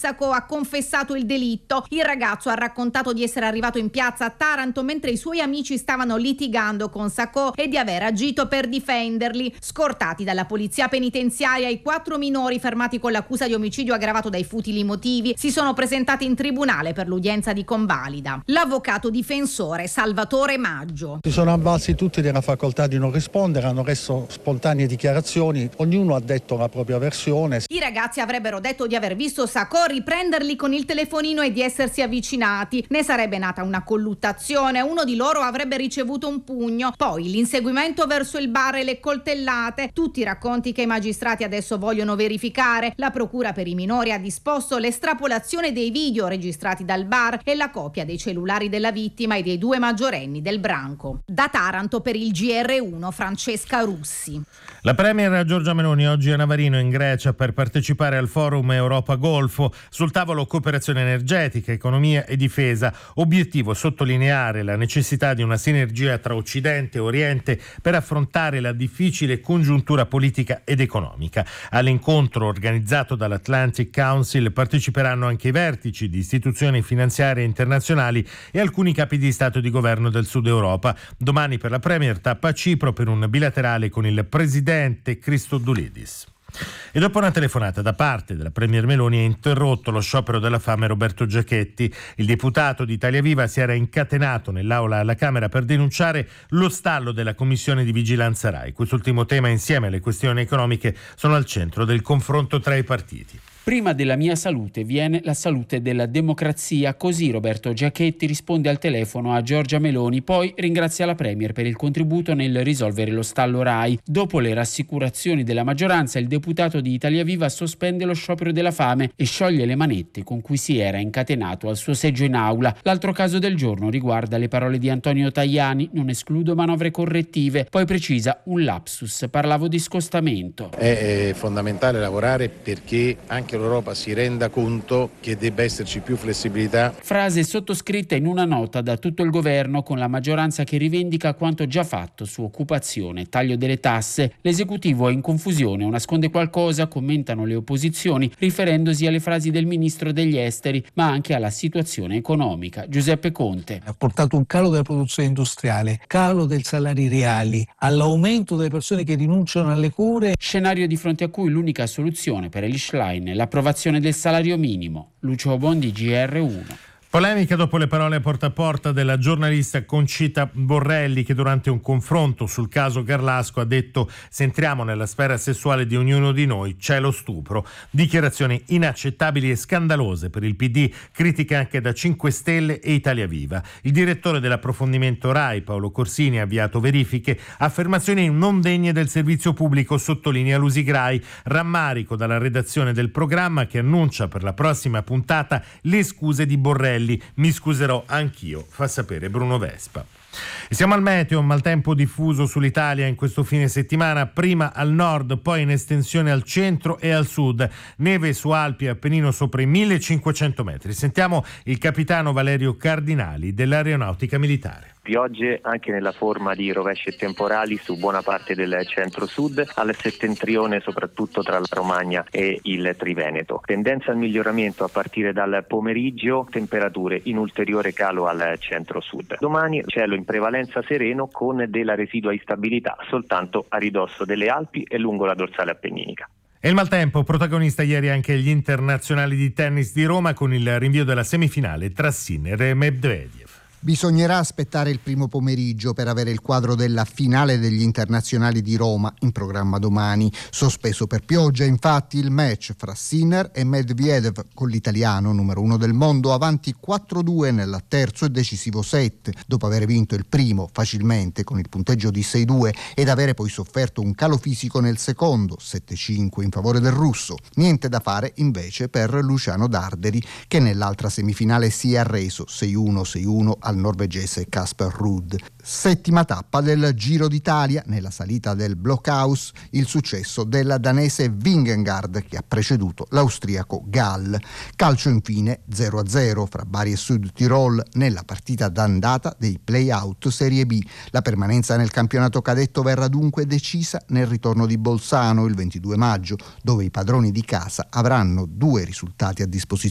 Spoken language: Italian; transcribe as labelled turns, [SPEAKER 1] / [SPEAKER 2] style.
[SPEAKER 1] Sacco ha confessato il delitto. Il ragazzo ha raccontato di essere arrivato in piazza a Taranto mentre i suoi amici stavano litigando con Sacco e di aver agito per difenderli. Scortati dalla polizia penitenziaria, i 4 minori fermati con l'accusa di omicidio aggravato dai futili motivi si sono presentati in tribunale per l'udienza di convalida. L'avvocato difensore Salvatore Maggio:
[SPEAKER 2] si sono avvalsi tutti della facoltà di non rispondere, hanno reso spontanee dichiarazioni, ognuno ha detto la propria versione.
[SPEAKER 1] I ragazzi avrebbero detto di aver visto Sacco riprenderli con il telefonino e di essersi avvicinati. Ne sarebbe nata una colluttazione, uno di loro avrebbe ricevuto un pugno, poi l'inseguimento verso il bar e le coltellate. Tutti i racconti che i magistrati adesso vogliono verificare. La procura per i minori ha disposto l'estrapolazione dei video registrati dal bar e la copia dei cellulari della vittima e dei 2 maggiorenni del branco. Da Taranto per il GR1 Francesca Russi.
[SPEAKER 3] La premier Giorgia Meloni oggi a Navarino in Grecia per partecipare al forum Europa Golfo. Sul tavolo cooperazione energetica, economia e difesa. Obiettivo sottolineare la necessità di una sinergia tra Occidente e Oriente per affrontare la difficile congiuntura politica ed economica. All'incontro organizzato dall'Atlantic Council parteciperanno anche i vertici di istituzioni finanziarie internazionali e alcuni capi di Stato e di governo del Sud Europa. Domani per la premier tappa a Cipro per un bilaterale con il presidente Christodoulidis. E dopo una telefonata da parte della premier Meloni è interrotto lo sciopero della fame Roberto Giachetti. Il deputato di Italia Viva si era incatenato nell'aula alla Camera per denunciare lo stallo della commissione di vigilanza Rai. Quest'ultimo tema, insieme alle questioni economiche, sono al centro del confronto tra i partiti.
[SPEAKER 4] Prima della mia salute viene la salute della democrazia, così Roberto Giachetti risponde al telefono a Giorgia Meloni, poi ringrazia la Premier per il contributo nel risolvere lo stallo Rai. Dopo le rassicurazioni della maggioranza, il deputato di Italia Viva sospende lo sciopero della fame e scioglie le manette con cui si era incatenato al suo seggio in aula. L'altro caso del giorno riguarda le parole di Antonio Tajani: non escludo manovre correttive, poi precisa un lapsus, parlavo di scostamento.
[SPEAKER 5] È fondamentale lavorare perché anche l'Europa si renda conto che debba esserci più flessibilità.
[SPEAKER 4] Frase sottoscritta in una nota da tutto il governo, con la maggioranza che rivendica quanto già fatto su occupazione, taglio delle tasse. L'esecutivo è in confusione o nasconde qualcosa, commentano le opposizioni, riferendosi alle frasi del ministro degli esteri, ma anche alla situazione economica. Giuseppe Conte.
[SPEAKER 6] Ha portato un calo della produzione industriale, calo dei salari reali, all'aumento delle persone che rinunciano alle cure.
[SPEAKER 4] Scenario di fronte a cui l'unica soluzione per Elish Schlein l'approvazione del salario minimo. Lucio Bondi, GR1.
[SPEAKER 3] Polemica dopo le parole a porta della giornalista Concita Borrelli, che durante un confronto sul caso Garlasco ha detto: se entriamo nella sfera sessuale di ognuno di noi c'è lo stupro. Dichiarazioni inaccettabili e scandalose per il PD, critica anche da 5 Stelle e Italia Viva. Il direttore dell'approfondimento Rai, Paolo Corsini, ha avviato verifiche. Affermazioni non degne del servizio pubblico, sottolinea Lusigrai. Rammarico dalla redazione del programma, che annuncia per la prossima puntata le scuse di Borrelli. Mi scuserò anch'io, fa sapere Bruno Vespa. E siamo al meteo, maltempo diffuso sull'Italia in questo fine settimana, prima al nord, poi in estensione al centro e al sud. Neve su Alpi e Appennino sopra i 1500 metri. Sentiamo il capitano Valerio Cardinali dell'Aeronautica Militare.
[SPEAKER 7] Piogge anche nella forma di rovesci e temporali su buona parte del centro-sud, al settentrione soprattutto tra la Romagna e il Triveneto. Tendenza al miglioramento a partire dal pomeriggio, temperature in ulteriore calo al centro-sud. Domani cielo in prevalenza sereno con della residua instabilità soltanto a ridosso delle Alpi e lungo la dorsale appenninica.
[SPEAKER 3] E il maltempo, protagonista ieri anche gli internazionali di tennis di Roma con il rinvio della semifinale tra Sinner e Medvedev.
[SPEAKER 8] Bisognerà aspettare il primo pomeriggio per avere il quadro della finale degli internazionali di Roma, in programma domani. Sospeso per pioggia infatti il match fra Sinner e Medvedev, con l'italiano numero 1 del mondo avanti 4-2 nel terzo e decisivo set, dopo aver vinto il primo facilmente con il punteggio di 6-2 ed avere poi sofferto un calo fisico nel secondo, 7-5 in favore del russo. Niente da fare invece per Luciano Darderi, che nell'altra semifinale si è arreso 6-1 al norvegese Casper Ruud. Settima tappa del Giro d'Italia, nella salita del Blockhaus, il successo della danese Vingegaard che ha preceduto l'austriaco Gall. Calcio infine 0-0 fra Bari e Sud Tirol nella partita d'andata dei play-out Serie B. La permanenza nel campionato cadetto verrà dunque decisa nel ritorno di Bolzano il 22 maggio, dove i padroni di casa avranno 2 risultati a disposizione.